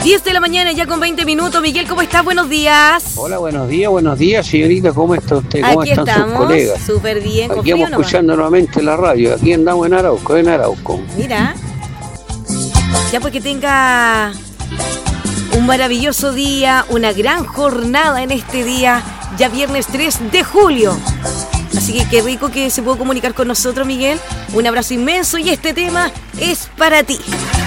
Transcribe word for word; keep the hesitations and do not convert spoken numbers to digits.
diez de la mañana, ya con veinte minutos. Miguel, ¿cómo estás? Buenos días. Hola, buenos días, buenos días, señorita. ¿Cómo está usted? ¿Cómo Aquí están estamos, sus colegas? súper bien. Aquí vamos escuchando nuevamente la radio. Aquí andamos en Arauco, en Arauco. Mira, ya pues que tenga un maravilloso día, una gran jornada en este día, ya viernes tres de julio. Así que qué rico que se pudo comunicar con nosotros, Miguel. Un abrazo inmenso y este tema es para ti.